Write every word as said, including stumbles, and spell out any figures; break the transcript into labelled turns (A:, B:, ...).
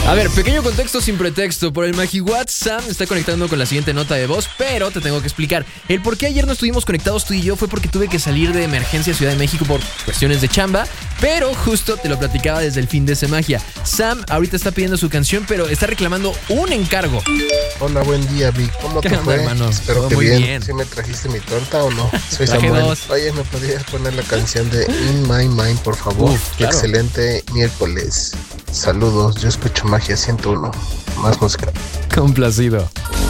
A: A ver, pequeño contexto sin pretexto. Por el Magiwatts, Sam está conectando con la siguiente nota de voz, pero te tengo que explicar. El por qué ayer no estuvimos conectados tú y yo fue porque tuve que salir de emergencia a Ciudad de México por cuestiones de chamba, pero justo te lo platicaba desde el fin de Semagia. Sam ahorita está pidiendo su canción, pero está reclamando un encargo.
B: Hola, buen día, Vic. ¿Cómo te
A: ¿Qué onda,
B: fue?
A: hermano?
B: Espero
A: Todo
B: que
A: muy
B: bien.
A: bien.
B: ¿Sí me trajiste mi torta o no? Soy
A: Traje
B: Samuel.
A: dos.
B: Oye, ¿me podrías poner la canción de In My Mind, por favor?
A: Uf, claro.
B: Excelente miércoles. Saludos, yo escucho Magia ciento uno. Más música.
A: Complacido.